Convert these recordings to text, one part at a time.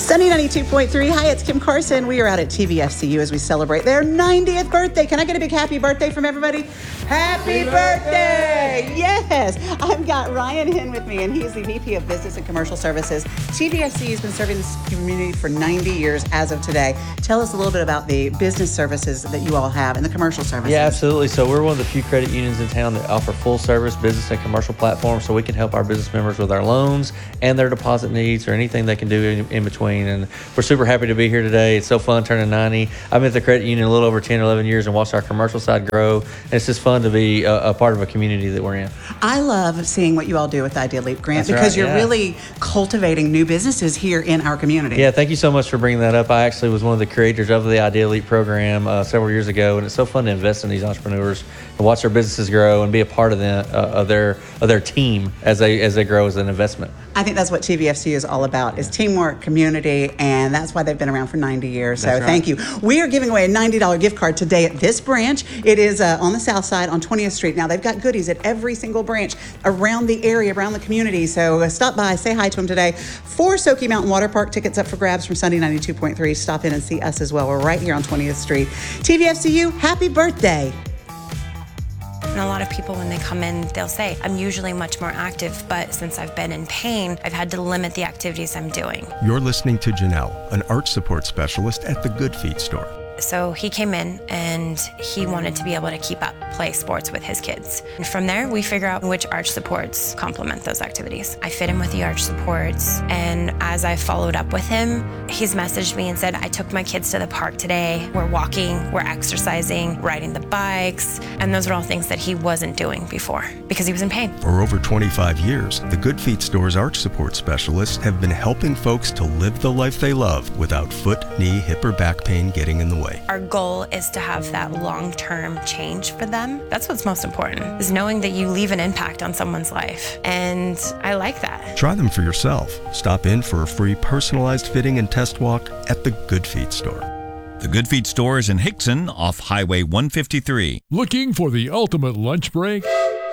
Sunny 92.3. Hi, it's Kim Carson. We are out at TVFCU as we celebrate their 90th birthday. Can I get a big happy birthday from everybody? Happy birthday! Yes! I've got Ryan Hinn with me, and he's the VP of Business and Commercial Services. TVFCU has been serving this community for 90 years as of today. Tell us a little bit about the business services that you all have and the commercial services. Yeah, absolutely. So we're one of the few credit unions in town that offer full service business and commercial platforms, so we can help our business members with our loans and their deposit needs or anything they can do in between. And we're super happy to be here today. It's so fun turning 90. I've been at the credit union a little over 10 or 11 years and watched our commercial side grow. And it's just fun to be a part of a community that we're in. I love seeing what you all do with the Idea Leap grant because you're really cultivating new businesses here in our community. Yeah, thank you so much for bringing that up. I actually was one of the creators of the Idea Leap program several years ago, and it's so fun to invest in these entrepreneurs and watch their businesses grow and be a part of them of their team as they grow as an investment. I think that's what TVFCU is all about, is teamwork, community, and that's why they've been around for 90 years. So thank you. We are giving away a $90 gift card today at this branch. It is on the south side on 20th Street. Now, they've got goodies at every single branch around the area, around the community. So stop by, say hi to them today. 4 Soaky Mountain Water Park tickets up for grabs from Sunday 92.3. Stop in and see us as well. We're right here on 20th Street. TVFCU, happy birthday. And a lot of people, when they come in, they'll say, I'm usually much more active, but since I've been in pain, I've had to limit the activities I'm doing. You're listening to Janelle, an arch support specialist at the Good Feet store. So he came in and he wanted to be able to keep up play sports with his kids. And from there, we figure out which arch supports complement those activities. I fit him with the arch supports, and as I followed up with him, he's messaged me and said, I took my kids to the park today. We're walking, we're exercising, riding the bikes, and those are all things that he wasn't doing before because he was in pain. For over 25 years, the Good Feet store's arch support specialists have been helping folks to live the life they love without foot, knee, hip, or back pain getting in the way. Our goal is to have that long-term change for them. That's what's most important, is knowing that you leave an impact on someone's life. And I like that. Try them for yourself. Stop in for a free personalized fitting and test walk at the Good Feet store. The Good Feet store is in Hickson off Highway 153. Looking for the ultimate lunch break?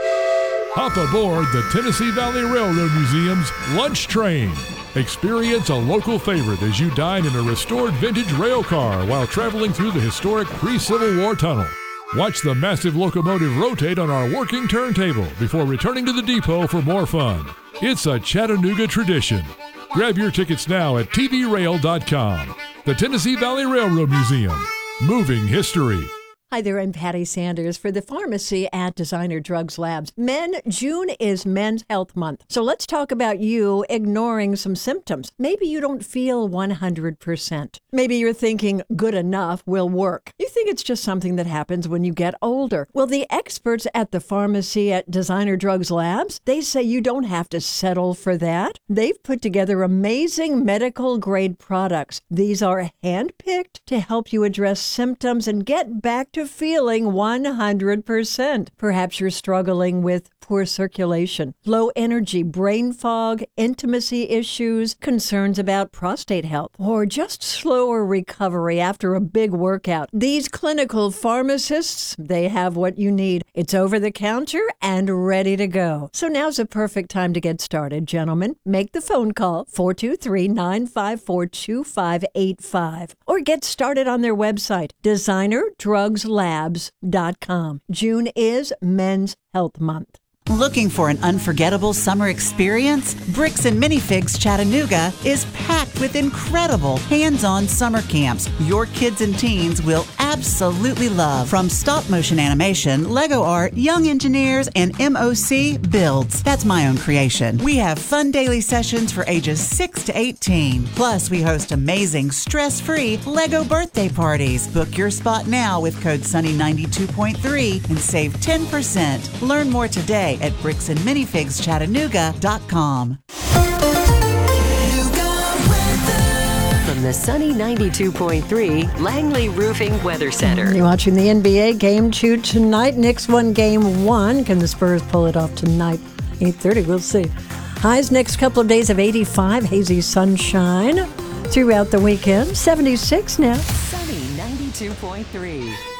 Hop aboard the Tennessee Valley Railroad Museum's Lunch Train. Experience a local favorite as you dine in a restored vintage rail car while traveling through the historic pre-Civil War tunnel. Watch the massive locomotive rotate on our working turntable before returning to the depot for more fun. It's a Chattanooga tradition. Grab your tickets now at tvrail.com. The Tennessee Valley Railroad Museum. Moving history. Hi there, I'm Patty Sanders for the pharmacy at Designer Drugs Labs. June is Men's Health Month. So let's talk about you ignoring some symptoms. Maybe you don't feel 100%. Maybe you're thinking good enough will work. You think it's just something that happens when you get older. Well, the experts at the pharmacy at Designer Drugs Labs, they say you don't have to settle for that. They've put together amazing medical grade products. These are handpicked to help you address symptoms and get back to feeling 100%. Perhaps you're struggling with poor circulation, low energy, brain fog, intimacy issues, concerns about prostate health, or just slower recovery after a big workout. These clinical pharmacists, they have what you need. It's over the counter and ready to go. So now's a perfect time to get started, gentlemen. Make the phone call, 423-954-2585, or get started on their website, designerdrugslabs.com. June is Men's Health Month. Looking for an unforgettable summer experience? Bricks and Minifigs Chattanooga is packed with incredible hands-on summer camps your kids and teens will absolutely love. From stop-motion animation, Lego art, young engineers, and MOC builds. That's my own creation. We have fun daily sessions for ages 6 to 18. Plus, we host amazing, stress-free Lego birthday parties. Book your spot now with code SUNNY92.3 and save 10%. Learn more today at bricksandminifigschattanooga.com. From the Sunny 92.3 Langley Roofing Weather Center. You're watching the NBA Game 2 tonight. Knicks won Game 1. Can the Spurs pull it off tonight? 8:30, we'll see. Highs next couple of days of 85, hazy sunshine throughout the weekend. 76 now. Sunny 92.3.